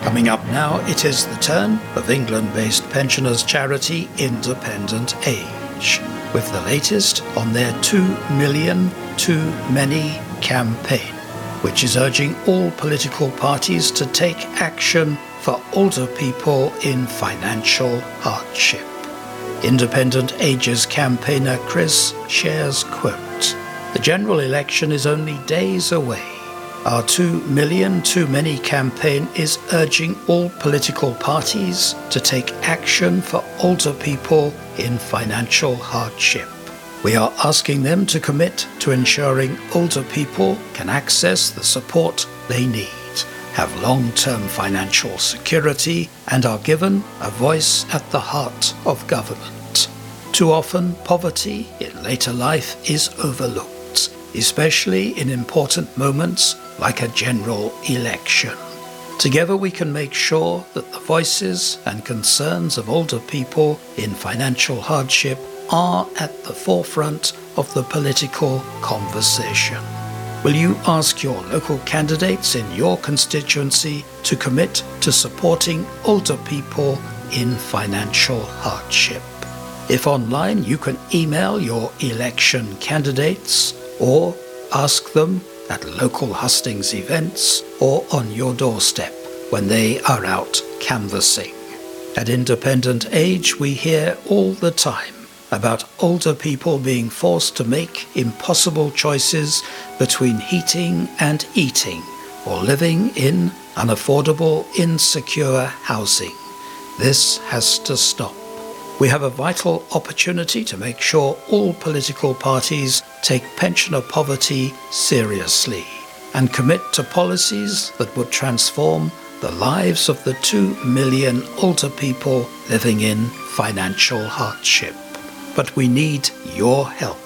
Coming up now, it is the turn of England-based pensioners charity Independent Age, with the latest on their 2 million too many campaign, which is urging all political parties to take action for older people in financial hardship. Independent Age's campaigner Chris shares, quote, "The general election is only days away. Our 2 million too many campaign is urging all political parties to take action for older people in financial hardship. We are asking them to commit to ensuring older people can access the support they need, have long-term financial security, and are given a voice at the heart of government. Too often, poverty in later life is overlooked, especially in important moments like a general election. Together we can make sure that the voices and concerns of older people in financial hardship are at the forefront of the political conversation. Will you ask your local candidates in your constituency to commit to supporting older people in financial hardship? If online, you can email your election candidates or ask them at local hustings events or on your doorstep when they are out canvassing. At Independent Age, we hear all the time about older people being forced to make impossible choices between heating and eating or living in unaffordable, insecure housing. This has to stop. We have a vital opportunity to make sure all political parties take pensioner poverty seriously and commit to policies that would transform the lives of the 2 million older people living in financial hardship. But we need your help.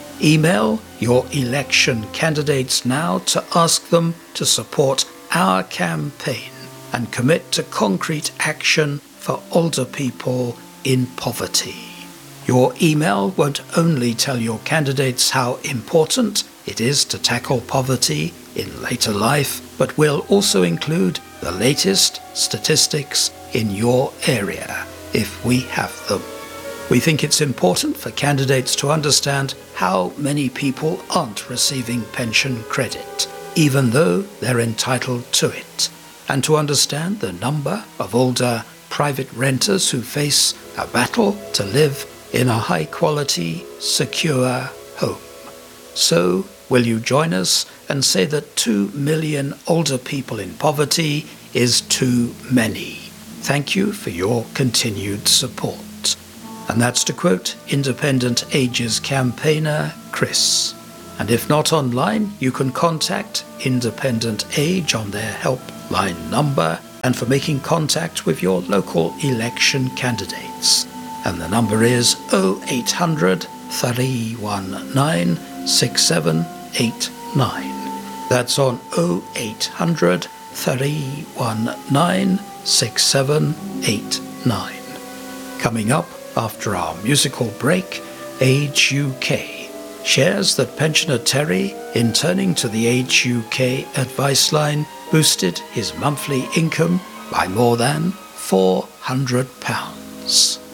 Email your election candidates now to ask them to support our campaign and commit to concrete action for older people in poverty. Your email won't only tell your candidates how important it is to tackle poverty in later life, but will also include the latest statistics in your area, if we have them. We think it's important for candidates to understand how many people aren't receiving pension credit, even though they're entitled to it, and to understand the number of older private renters who face a battle to live in a high-quality, secure home. So, will you join us and say that 2 million older people in poverty is too many? Thank you for your continued support. And that's to quote Independent Age's campaigner, Chris. And if not online, you can contact Independent Age on their helpline number and for making contact with your local election candidates. And the number is 0800 319 6789. That's on 0800 319 6789. Coming up after our musical break, Age UK shares that pensioner Terry, in turning to the Age UK advice line, boosted his monthly income by more than £400.